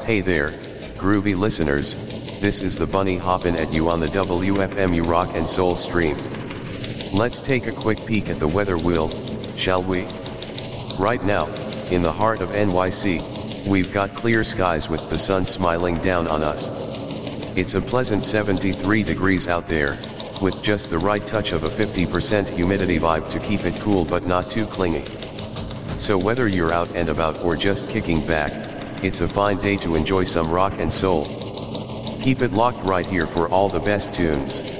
Hey there, groovy listeners, this is the Bunny hoppin' at you on the WFMU Rock and Soul stream. Let's take a quick peek at the weather wheel, shall we? Right now, in the heart of NYC, we've got clear skies with the sun smiling down on us. It's a pleasant 73 degrees out there, with just the right touch of a 50% humidity vibe to keep it cool but not too clingy. So whether you're out and about or just kicking back, it's a fine day to enjoy some rock and soul. Keep it locked right here for all the best tunes.